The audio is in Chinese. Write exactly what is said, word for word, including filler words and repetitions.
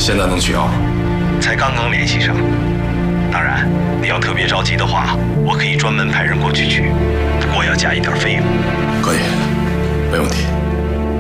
现在能取药吗？ 才刚刚联系上。当然，你要特别着急的话，我可以专门派人过去取，不过要加一点费用。 可以，没问题。